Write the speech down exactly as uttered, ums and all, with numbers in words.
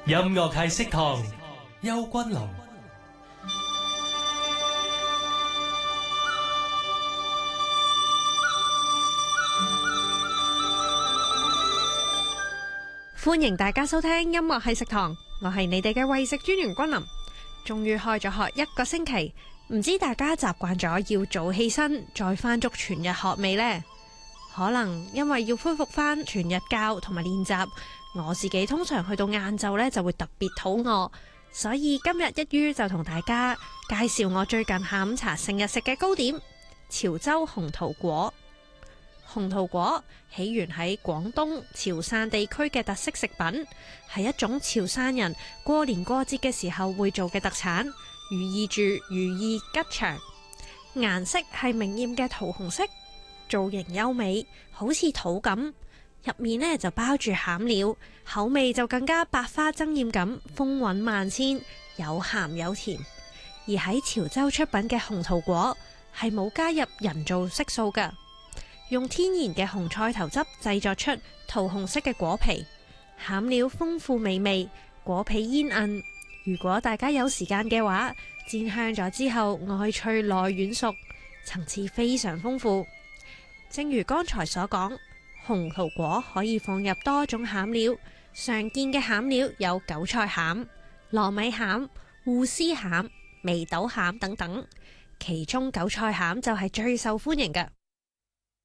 音樂係食堂，邱君琳。 歡迎大家收聽音樂係食堂，我係你哋嘅餵食專員君琳。終於開咗學一個星期，唔知大家習慣咗要早起身再翻足全日學未呢？可能因為要恢復翻全日教同埋練習，我自己通常去到晏晝呢就會特別肚餓，所以今日一於就同大家介紹我最近下午茶成日食嘅糕點——潮州紅桃果。紅桃果起源喺廣東潮汕地區嘅特色食品，係一種潮汕人過年過節嘅時候會做嘅特產，寓意住如意吉祥。顏色係明豔嘅桃紅色，造型優美，好似桃咁。入面呢就包住餡料，口味就更加百花爭艷咁，風韻萬千，有鹹有甜。而喺潮州出品嘅紅桃果係冇加入人造色素㗎。用天然嘅紅菜頭汁製作出桃紅色嘅果皮，餡料豐富美味，果皮煙韌。如果大家有時間嘅話，煎香咗之後外脆內軟熟，層次非常豐富。正如剛才所講，紅桃果可以放入多種餡料，常見嘅餡料有韭菜餡、糯米餡、芋絲餡、眉豆餡等等，其中韭菜餡就係最受歡迎嘅。